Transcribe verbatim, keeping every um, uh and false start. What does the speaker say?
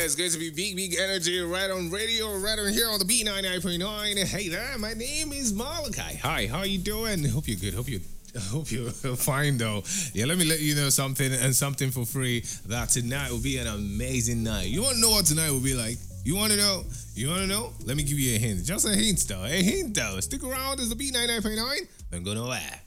it's going to be big, big energy right on radio, right on here on the B ninety-nine point nine. Hey there, my name is Malachi. Hi, how you doing? Hope you're good. Hope you I hope you're fine though. Yeah, let me let you know something and something for free that tonight will be an amazing night. You want to know what tonight will be like? You want to know? You want to know? Let me give you a hint. Just a hint though. A hint though. Stick around. It's the B ninety-nine point nine. Don't go nowhere.